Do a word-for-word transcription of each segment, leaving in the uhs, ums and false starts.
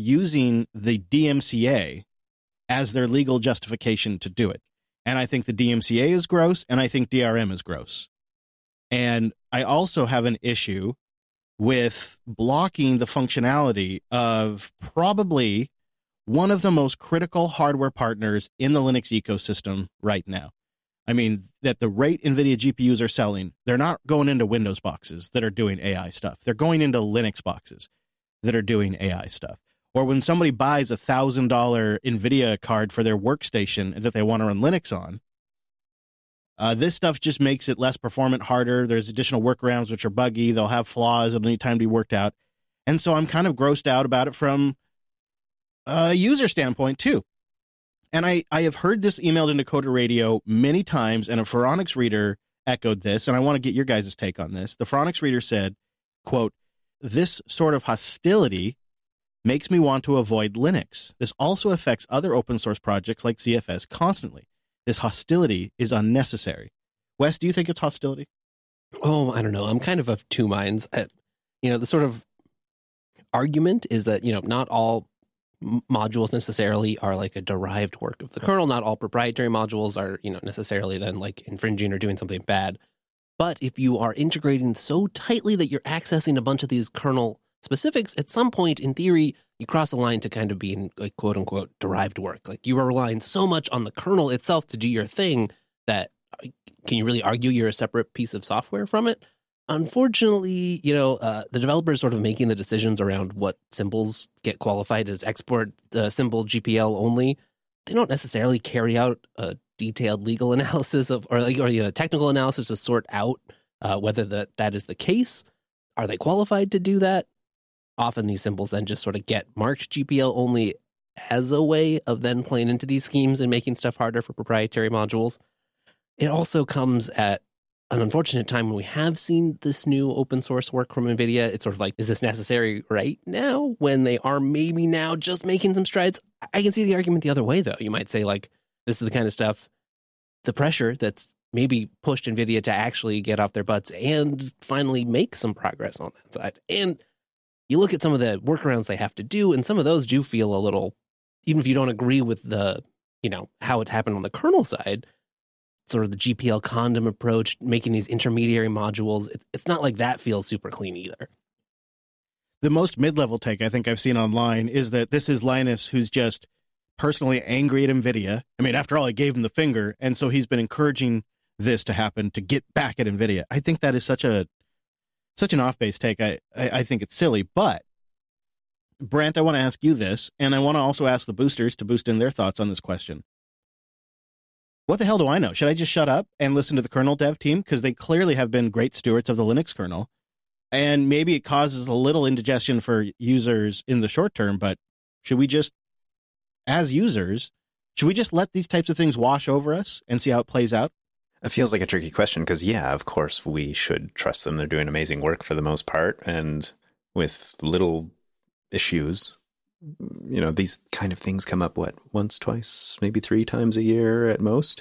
using the D M C A as their legal justification to do it. And I think the D M C A is gross, and I think D R M is gross. And I also have an issue with blocking the functionality of probably one of the most critical hardware partners in the Linux ecosystem right now. I mean, at the rate NVIDIA G P Us are selling, they're not going into Windows boxes that are doing A I stuff. They're going into Linux boxes that are doing A I stuff. Or when somebody buys a one thousand dollars NVIDIA card for their workstation that they want to run Linux on, uh, this stuff just makes it less performant, harder. There's additional workarounds which are buggy. They'll have flaws. It'll need time to be worked out. And so I'm kind of grossed out about it from a user standpoint, too. And I, I have heard this emailed into Coder Radio many times, and a Phoronix reader echoed this, and I want to get your guys' take on this. The Phoronix reader said, quote, "This sort of hostility makes me want to avoid Linux. This also affects other open source projects like Z F S constantly. This hostility is unnecessary." Wes, do you think it's hostility? Oh, I don't know. I'm kind of of two minds. I, you know, the sort of argument is that, you know, not all m- modules necessarily are like a derived work of the kernel. Not all proprietary modules are, you know, necessarily then like infringing or doing something bad. But if you are integrating so tightly that you're accessing a bunch of these kernel specifics, at some point, in theory, you cross a line to kind of being like quote unquote derived work. Like you are relying so much on the kernel itself to do your thing that can you really argue you're a separate piece of software from it? Unfortunately, you know, uh, the developers sort of making the decisions around what symbols get qualified as export uh, symbol G P L only. They don't necessarily carry out a detailed legal analysis of or like or you know, technical analysis to sort out uh, whether that that is the case. Are they qualified to do that? Often these symbols then just sort of get marked G P L only as a way of then playing into these schemes and making stuff harder for proprietary modules. It also comes at an unfortunate time when we have seen this new open source work from NVIDIA. It's sort of like, is this necessary right now when they are maybe now just making some strides? I can see the argument the other way, though. You might say, like, this is the kind of stuff, the pressure that's maybe pushed NVIDIA to actually get off their butts and finally make some progress on that side. And you look at some of the workarounds they have to do, and some of those do feel a little, even if you don't agree with the, you know, how it happened on the kernel side, sort of the G P L condom approach, making these intermediary modules, it, it's not like that feels super clean either. The most mid-level take I think I've seen online is that this is Linus who's just personally angry at NVIDIA. I mean, after all, I gave him the finger, and so he's been encouraging this to happen to get back at NVIDIA. I think that is such a such an off-base take. I, I, I think it's silly, but Brent, I want to ask you this, and I want to also ask the boosters to boost in their thoughts on this question. What the hell do I know? Should I just shut up and listen to the kernel dev team? Because they clearly have been great stewards of the Linux kernel. And maybe it causes a little indigestion for users in the short term, but should we just, as users, should we just let these types of things wash over us and see how it plays out? It feels like a tricky question because, yeah, of course, we should trust them. They're doing amazing work for the most part. And with little issues, you know, these kind of things come up, what, once, twice, maybe three times a year at most.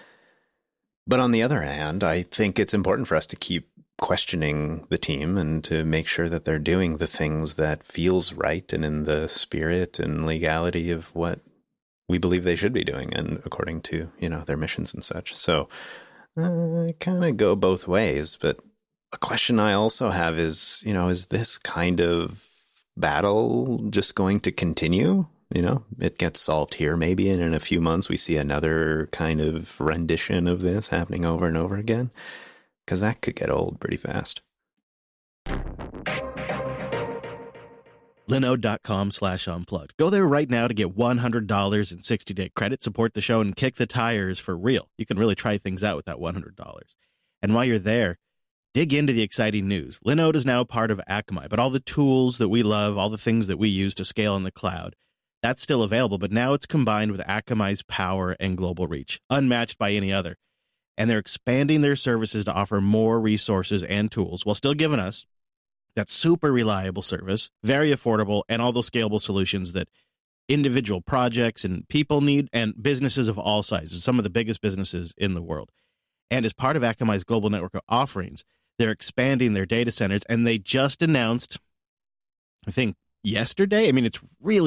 But on the other hand, I think it's important for us to keep questioning the team and to make sure that they're doing the things that feels right and in the spirit and legality of what we believe they should be doing and according to, you know, their missions and such. So uh, I kind of go both ways. But a question I also have is, you know, is this kind of battle just going to continue? You know, it gets solved here maybe, and in a few months we see another kind of rendition of this happening over and over again, because that could get old pretty fast. Linode.com slash unplugged. Go there right now to get one hundred dollars in sixty-day credit, support the show, and kick the tires for real. You can really try things out with that one hundred dollars. And while you're there, dig into the exciting news. Linode is now part of Akamai, but all the tools that we love, all the things that we use to scale in the cloud, that's still available, but now it's combined with Akamai's power and global reach, unmatched by any other. And they're expanding their services to offer more resources and tools while still giving us that super reliable service, very affordable, and all those scalable solutions that individual projects and people need, and businesses of all sizes, some of the biggest businesses in the world. And as part of Akamai's global network of offerings, they're expanding their data centers, and they just announced, I think, yesterday. I mean, it's really